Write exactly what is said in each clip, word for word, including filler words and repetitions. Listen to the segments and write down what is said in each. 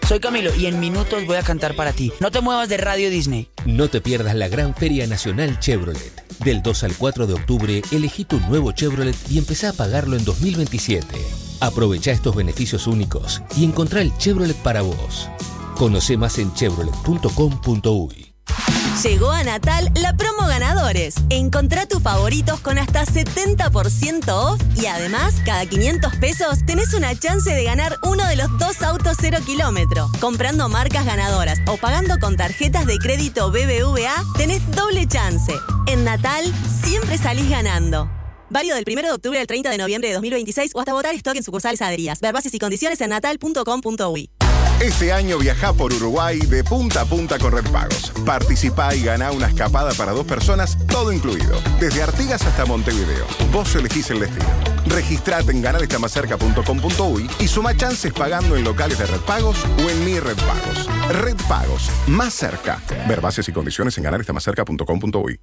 Soy Camilo y en minutos voy a cantar para ti. No te muevas de Radio Disney. No te pierdas la gran Feria Nacional Chevrolet. Del dos al cuatro de octubre, elegí tu nuevo Chevrolet y empezá a pagarlo en dos mil veintisiete. Aprovecha estos beneficios únicos y encontrá el Chevrolet para vos. Conoce más en chevrolet punto com punto uy. Llegó a Natal la promo ganadores. Encontrá tus favoritos con hasta setenta por ciento off y además, cada quinientos pesos tenés una chance de ganar uno de los dos autos cero kilómetro. Comprando marcas ganadoras o pagando con tarjetas de crédito B B V A, tenés doble chance. En Natal, siempre salís ganando. Válido del primero de octubre al treinta de noviembre de dos mil veintiséis o hasta votar stock en sucursales adheridas. Ver bases y condiciones en natal punto com punto uy. Este año viajá por Uruguay de punta a punta con Red Pagos. Participá y ganá una escapada para dos personas, todo incluido. Desde Artigas hasta Montevideo. Vos elegís el destino. Registrate en ganar está más cerca punto com punto uy y suma chances pagando en locales de Red Pagos o en Mi Red Pagos. Red Pagos, más cerca. Ver bases y condiciones en ganar está más cerca punto com punto uy.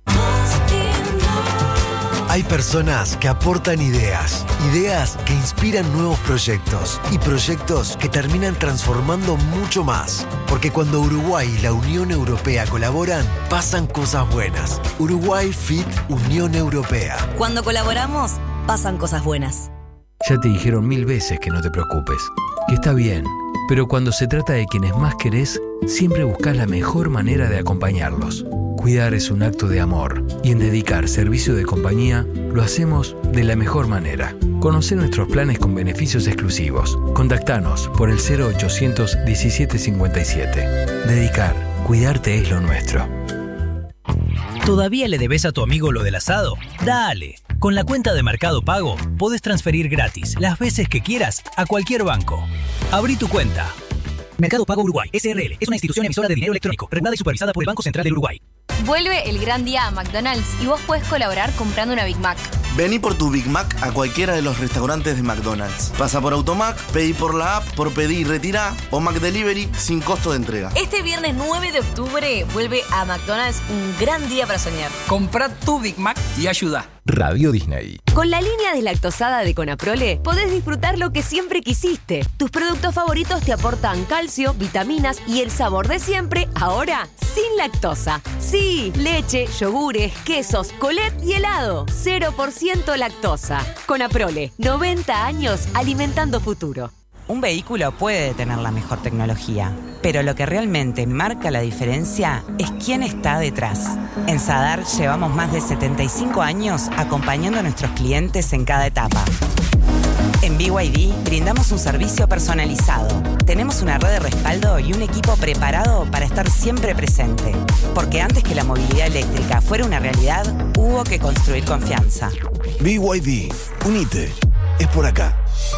Hay personas que aportan ideas, ideas que inspiran nuevos proyectos y proyectos que terminan transformando mucho más. Porque cuando Uruguay y la Unión Europea colaboran, pasan cosas buenas. Uruguay Fit Unión Europea. Cuando colaboramos, pasan cosas buenas. Ya te dijeron mil veces que no te preocupes, que está bien, pero cuando se trata de quienes más querés, siempre buscás la mejor manera de acompañarlos. Cuidar es un acto de amor y en dedicar servicio de compañía lo hacemos de la mejor manera. Conoce nuestros planes con beneficios exclusivos. Contactanos por el cero ochocientos diecisiete cincuenta y siete. Dedicar, cuidarte es lo nuestro. ¿Todavía le debes a tu amigo lo del asado? Dale. Con la cuenta de Mercado Pago podés transferir gratis las veces que quieras a cualquier banco. Abrí tu cuenta. Mercado Pago Uruguay, S R L, es una institución emisora de dinero electrónico, regulada y supervisada por el Banco Central del Uruguay. Vuelve el gran día a McDonald's y vos podés colaborar comprando una Big Mac. Vení por tu Big Mac a cualquiera de los restaurantes de McDonald's. Pasa por Automac, pedí por la app, por pedir y retirá o McDelivery sin costo de entrega. Este viernes nueve de octubre vuelve a McDonald's un gran día para soñar. Comprá tu Big Mac y ayuda. Radio Disney. Con la línea deslactosada de Conaprole podés disfrutar lo que siempre quisiste. Tus productos favoritos te aportan calcio, vitaminas y el sabor de siempre, ahora sin lactosa. Sí, leche, yogures, quesos, colet y helado. cero por ciento lactosa. Conaprole, noventa años alimentando futuro. Un vehículo puede tener la mejor tecnología, pero lo que realmente marca la diferencia es quién está detrás. En Sadar llevamos más de setenta y cinco años acompañando a nuestros clientes en cada etapa. En B Y D brindamos un servicio personalizado. Tenemos una red de respaldo y un equipo preparado para estar siempre presente. Porque antes que la movilidad eléctrica fuera una realidad, hubo que construir confianza. B Y D, unite, es por acá.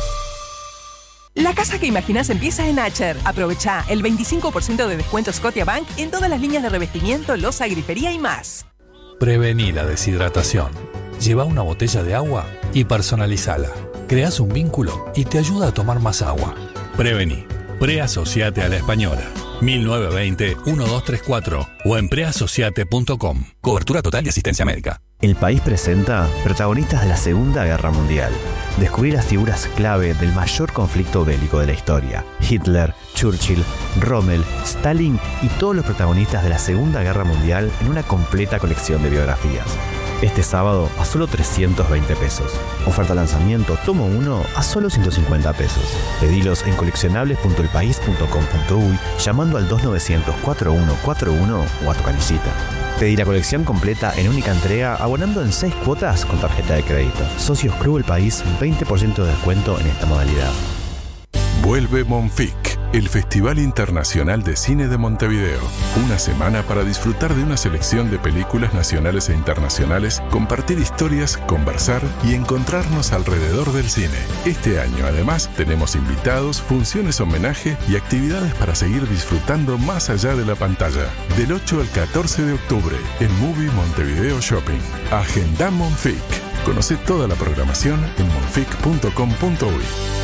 La casa que imaginas empieza en Acher. Aprovecha el veinticinco por ciento de descuento Scotiabank en todas las líneas de revestimiento, loza, grifería y más. Prevenir la deshidratación. Lleva una botella de agua y personalizala. Creas un vínculo y te ayuda a tomar más agua. Prevení. Preasociate a la Española. mil novecientos veinte, doce treinta y cuatro o en preasociate punto com. Cobertura total de asistencia médica. El país presenta protagonistas de la Segunda Guerra Mundial. Descubrí las figuras clave del mayor conflicto bélico de la historia. Hitler, Churchill, Rommel, Stalin y todos los protagonistas de la Segunda Guerra Mundial en una completa colección de biografías. Este sábado a solo trescientos veinte pesos. Oferta lanzamiento tomo uno a solo ciento cincuenta pesos. Pedilos en coleccionables punto el país punto com punto uy llamando al dos novecientos, cuarenta y uno cuarenta y uno o a tu canillita. Pedí la colección completa en única entrega abonando en seis cuotas con tarjeta de crédito. Socios Club El País, veinte por ciento de descuento en esta modalidad. Vuelve Monfic, el Festival Internacional de Cine de Montevideo. Una semana para disfrutar de una selección de películas nacionales e internacionales, compartir historias, conversar y encontrarnos alrededor del cine. Este año, además, tenemos invitados, funciones homenaje y actividades para seguir disfrutando más allá de la pantalla. Del ocho al catorce de octubre, en Movie Montevideo Shopping. Agenda Monfic. Conoce toda la programación en monfic punto com punto uy.